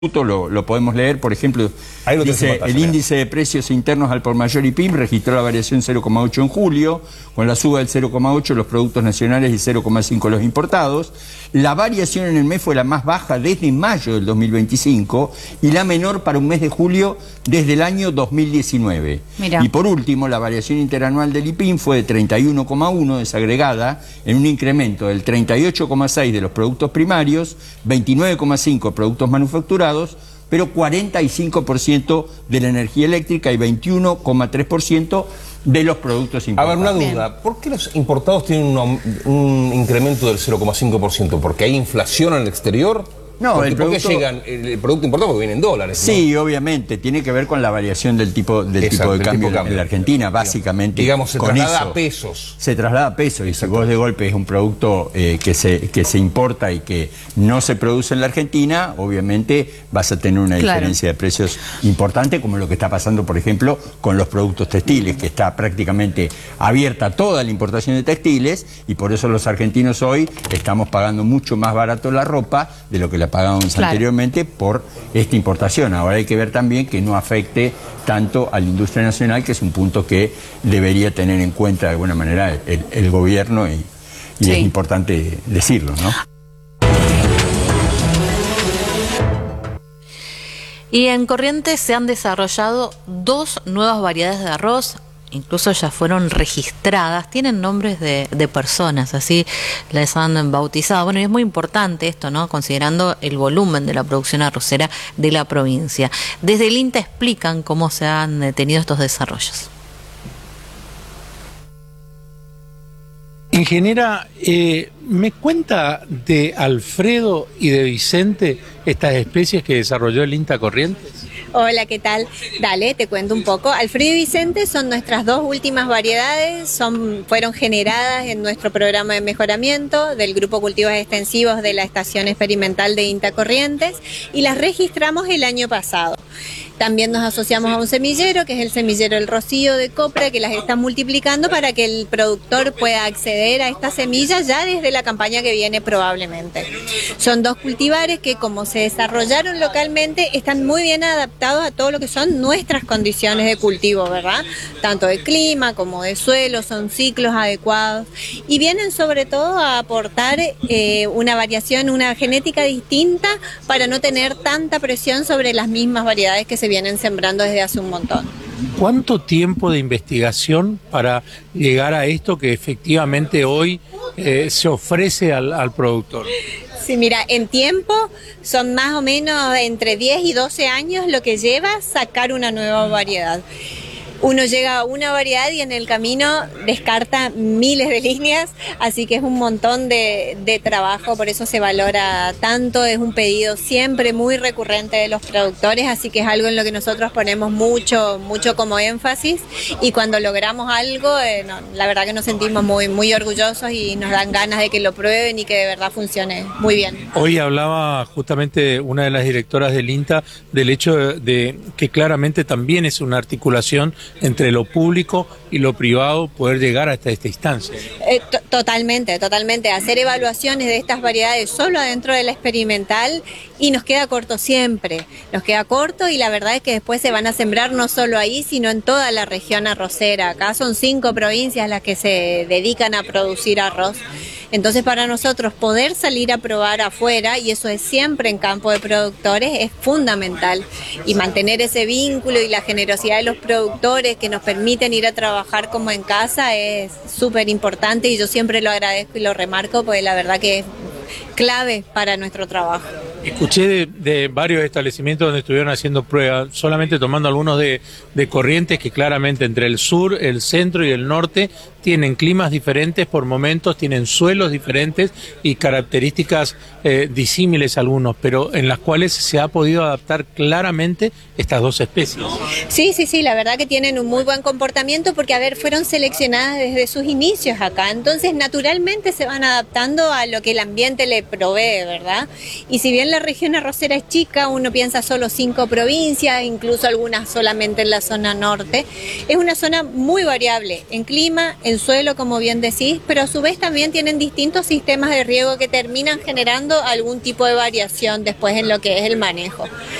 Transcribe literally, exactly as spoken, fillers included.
Lo, lo podemos leer, por ejemplo, dice el índice de precios internos al por mayor I P I M registró la variación cero coma ocho en julio, con la suba del cero coma ocho los productos nacionales y cero coma cinco los importados. La variación en el mes fue la más baja desde mayo del dos mil veinticinco y la menor para un mes de julio desde el año dos mil diecinueve. Mirá. Y por último, la variación interanual del I P I M fue de treinta y uno coma uno desagregada en un incremento del treinta y ocho coma seis de los productos primarios, veintinueve coma cinco productos manufacturados, pero cuarenta y cinco por ciento de la energía eléctrica y veintiuno coma tres por ciento de los productos importados. A ver, una duda. ¿Por qué los importados tienen un, un incremento del cero coma cinco por ciento? ¿Porque hay inflación en el exterior? No, porque, el producto... ¿Por qué llegan el producto importado? Porque viene en dólares, ¿no? Sí, obviamente. Tiene que ver con la variación del tipo, del Exacto, tipo de cambio, tipo cambio en la Argentina, básicamente. Digamos, se con traslada eso, a pesos. Se traslada a pesos. Y si vos de golpe es un producto eh, que, se, que se importa y que no se produce en la Argentina, obviamente vas a tener una claro. diferencia de precios importante, como lo que está pasando, por ejemplo, con los productos textiles, que está prácticamente abierta toda la importación de textiles, y por eso los argentinos hoy estamos pagando mucho más barato la ropa de lo que la pagábamos claro. anteriormente por esta importación. Ahora hay que ver también que no afecte tanto a la industria nacional, que es un punto que debería tener en cuenta de alguna manera el, el gobierno y, y sí. es importante decirlo, ¿no? Y en Corrientes se han desarrollado dos nuevas variedades de arroz. Incluso ya fueron registradas, tienen nombres de, de personas, así las han bautizado. Bueno, y es muy importante esto, ¿no? Considerando el volumen de la producción arrocera de la provincia. Desde el INTA explican cómo se han tenido estos desarrollos. Ingeniera, eh, ¿me cuenta de Alfredo y de Vicente estas especies que desarrolló el INTA Corrientes? Hola, ¿qué tal? Dale, te cuento un poco. Alfredo y Vicente son nuestras dos últimas variedades, son, fueron generadas en nuestro programa de mejoramiento del Grupo Cultivos Extensivos de la Estación Experimental de INTA Corrientes y las registramos el año pasado. También nos asociamos a un semillero, que es el semillero El Rocío de Copra, que las está multiplicando para que el productor pueda acceder a estas semillas ya desde la campaña que viene probablemente. Son dos cultivares que, como se desarrollaron localmente, están muy bien adaptados a todo lo que son nuestras condiciones de cultivo, ¿verdad? Tanto de clima como de suelo, son ciclos adecuados y vienen sobre todo a aportar eh, una variación, una genética distinta para no tener tanta presión sobre las mismas variedades que se vienen sembrando desde hace un montón. ¿Cuánto tiempo de investigación para llegar a esto que efectivamente hoy eh, se ofrece al, al productor? Sí, mira, en tiempo son más o menos entre diez y doce años lo que lleva sacar una nueva variedad. Uno llega a una variedad y en el camino descarta miles de líneas, así que es un montón de, de trabajo, por eso se valora tanto, es un pedido siempre muy recurrente de los productores, así que es algo en lo que nosotros ponemos mucho, mucho como énfasis y cuando logramos algo, eh, no, la verdad que nos sentimos muy, muy orgullosos y nos dan ganas de que lo prueben y que de verdad funcione muy bien. Hoy hablaba justamente una de las directoras del INTA del hecho de, de que claramente también es una articulación entre lo público y lo privado poder llegar hasta esta instancia. Eh, totalmente, totalmente. Hacer evaluaciones de estas variedades solo adentro de la experimental y nos queda corto siempre. Nos queda corto y la verdad es que después se van a sembrar no solo ahí, sino en toda la región arrocera. Acá son cinco provincias las que se dedican a producir arroz. Entonces para nosotros poder salir a probar afuera, y eso es siempre en campo de productores, es fundamental. Y mantener ese vínculo y la generosidad de los productores que nos permiten ir a trabajar como en casa es súper importante y yo siempre lo agradezco y lo remarco porque la verdad que es clave para nuestro trabajo. Escuché de, de varios establecimientos donde estuvieron haciendo pruebas, solamente tomando algunos de, de Corrientes, que claramente entre el sur, el centro y el norte tienen climas diferentes por momentos, tienen suelos diferentes y características eh, disímiles algunos, pero en las cuales se ha podido adaptar claramente estas dos especies. Sí, sí, sí, la verdad que tienen un muy buen comportamiento porque, a ver, fueron seleccionadas desde sus inicios acá, entonces naturalmente se van adaptando a lo que el ambiente le provee, ¿verdad? Y si bien bien la región arrocera es chica, uno piensa solo cinco provincias, incluso algunas solamente en la zona norte. Es una zona muy variable en clima, en suelo, como bien decís, pero a su vez también tienen distintos sistemas de riego que terminan generando algún tipo de variación después en lo que es el manejo.